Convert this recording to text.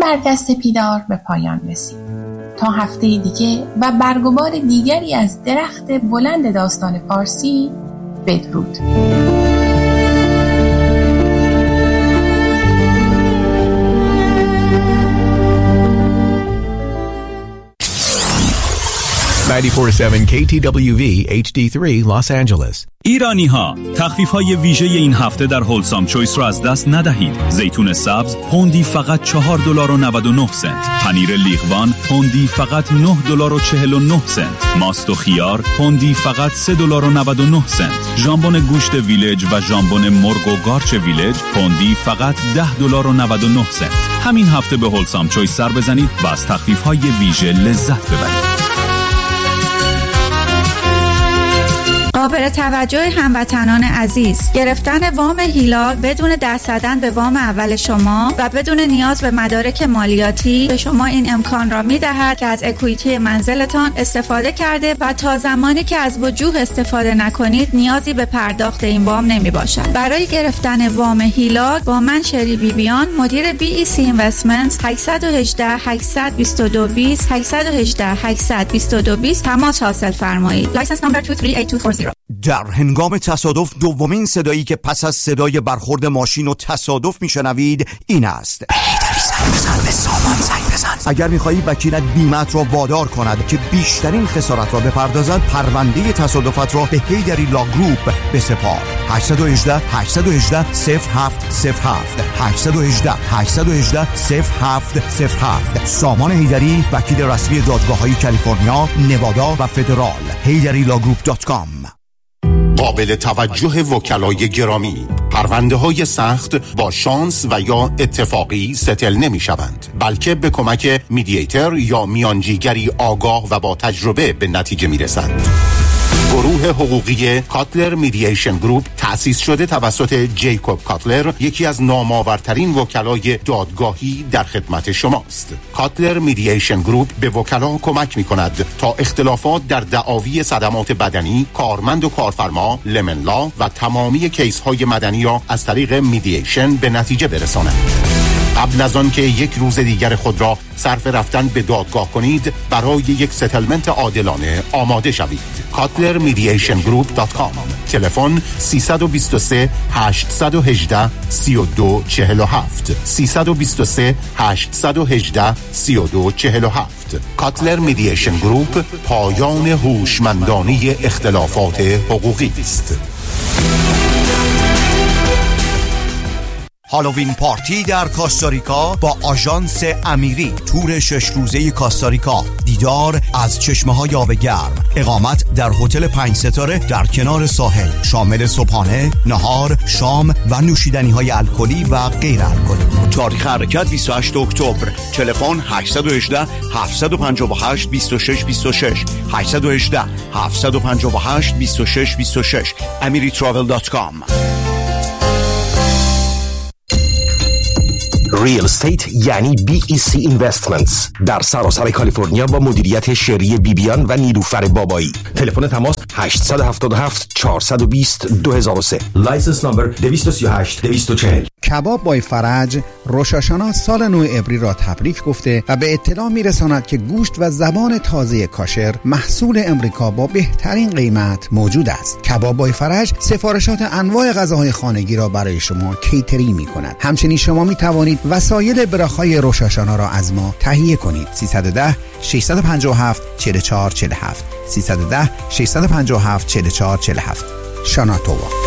برگشت سپیدار به پایان رسید. تا هفته دیگه و برگزار دیگری از درخت بلند داستان فارسی، بدرود. KTWV HD3 Los Angeles. ایرانی ها، تخفیف های ویژه این هفته در هولسام چویس رو از دست ندهید. زیتون سبز پوندی فقط $4.99. پنیر لیغوان پوندی فقط $9.49. ماست و خیار پوندی فقط $3.99. ژامبون گوشت ویلج و ژامبون مرغ و گارچ ویلج پوندی فقط $10.99. همین هفته به هولسام چویس سر بزنید و از تخفیف های ویژه لذت ببرید. قابل توجه هموطنان عزیز، گرفتن وام هیلال بدون دست زدن به وام اول شما و بدون نیاز به مدارک مالیاتی به شما این امکان را می‌دهد که از اکوئیتی منزلتان استفاده کرده و تا زمانی که از وجوه استفاده نکنید نیازی به پرداخت این وام نمی‌باشد. برای گرفتن وام هیلال با من شری بیبیان، مدیر BEC Investments 818 822 20 818 822 20 تماس حاصل فرمایید. لایسنس نمبر 238240. در هنگام تصادف دومین صدایی که پس از صدای برخورد ماشین و تصادف میشنوید این است: به سامان زنگ بزن. اگر میخواهی وکیلت بیمت را وادار کند که بیشترین خسارت را بپردازد، پرونده تصادفات را به هیدری لا گروپ بسپار. 818 818 0707 818 818 0707. سامان هیدری، وکیل رسمی دادگاه‌های کالیفرنیا، نوادا و فدرال. HeyDaddyLawGroup.com. قابل توجه وکلای گرامی، پرونده های سخت با شانس و یا اتفاقی ستل نمی شوند، بلکه به کمک میدییتر یا میانجیگری آگاه و با تجربه به نتیجه می رسند. گروه حقوقی کاتلر میدییشن گروپ تأسیس شده توسط جیکوب کاتلر، یکی از نامآورترین وکلای دادگاهی در خدمت شماست. کاتلر میدییشن گروپ به وکلا کمک می کند تا اختلافات در دعاوی صدمات بدنی، کارمند و کارفرما، لمن لا و تمامی کیس های مدنی را از طریق میدییشن به نتیجه برسانند. قبل از آن که یک روز دیگر خود را صرف رفتن به دادگاه کنید، برای یک ستلمنت عادلانه آماده شوید. KatlerMediationGroup.com. تلفن 323 818 3247 323 818 3247. کاتلر میدییشن گروپ، پایان هوشمندانه اختلافات حقوقی است. هالووین پارتی در کاستاریکا با آژانس امیری، تور 6 روزه کاستاریکا، دیدار از چشمه‌های آب گرم، اقامت در هتل 5 ستاره در کنار ساحل، شامل صبحانه، نهار، شام و نوشیدنی‌های الکلی و غیر الکلی. تاریخ حرکت 28 اکتبر. تلفن 818 758 2626 818 758 2626. amiritravel.com. ریل استیت یعنی BEC Investments در سراسر کالیفرنیا با مدیریت شری بیبیان و نیلوفر بابایی. تلفن تماس 877 420 2003. لایسنس نمبر 238 240. کباب بای فرج روش آشانا سال نو عبری را تبریک گفته و به اطلاع میرساند که گوشت و زبان تازه کاشر محصول امریکا با بهترین قیمت موجود است. کباب بای فرج سفارشات انواع غذاهای خانگی را برای شما کیترینگ می‌کند. همچنین شما می‌توانید وسایل براخای روش آشانا را از ما تهیه کنید. 310 657 4447 310 657 4447. شاناتووا.